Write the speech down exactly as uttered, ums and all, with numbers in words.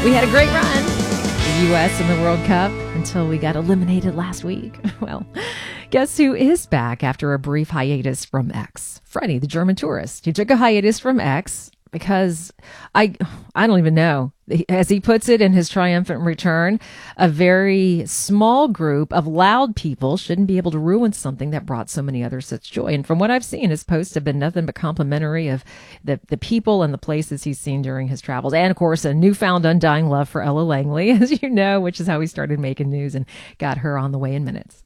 We had a great run, the U S in the World Cup, until we got eliminated last week. Well, guess who is back after a brief hiatus from X? Freddie, the German tourist. He took a hiatus from X because I I don't even know. As he puts it in his triumphant return, a very small group of loud people shouldn't be able to ruin something that brought so many others such joy. And from what I've seen, his posts have been nothing but complimentary of the, the people and the places he's seen during his travels. And, of course, a newfound undying love for Ella Langley, as you know, which is how he started making news and got her on the way in minutes.